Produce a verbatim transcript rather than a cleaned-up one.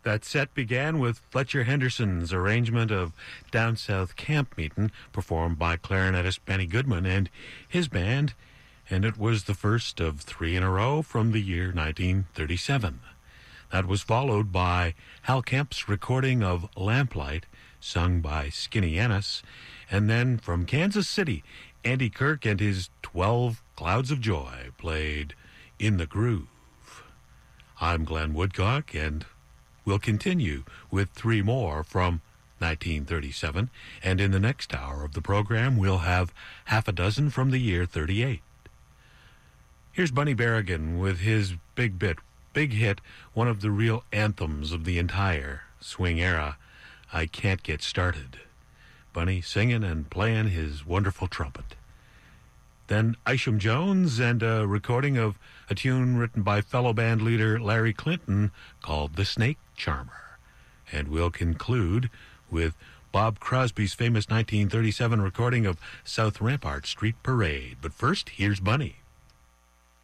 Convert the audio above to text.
That set began with Fletcher Henderson's arrangement of Down South Camp Meetin', performed by clarinetist Benny Goodman and his band, and it was the first of three in a row from the year nineteen thirty-seven. That was followed by Hal Kemp's recording of Lamplight, sung by Skinny Ennis, and then from Kansas City, Andy Kirk and his Twelve Clouds of Joy played In the Groove. I'm Glenn Woodcock, and we'll continue with three more from nineteen thirty-seven, and in the next hour of the program, we'll have half a dozen from the year thirty-eight. Here's Bunny Berrigan with his big bit, big hit, one of the real anthems of the entire swing era, I Can't Get Started. Bunny singing and playing his wonderful trumpet. Then Isham Jones and a recording of a tune written by fellow band leader Larry Clinton called The Snake Charmer. And we'll conclude with Bob Crosby's famous nineteen thirty-seven recording of South Rampart Street Parade. But first, here's Bunny.